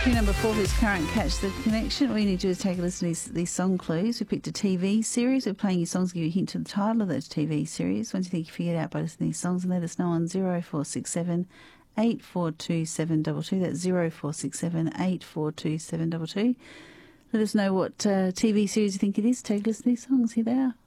Clue number 4 for this current Catch the Connection. All you need to do is take a listen to these song clues. We picked a TV series. We're playing you songs, give you a hint to the title of those TV series. Once you think you figured it out by listening to these songs, and let us know on 0467 842 722. That's 0467 842 722. Let us know what TV series you think it is. Take a listen to these songs. Here they are.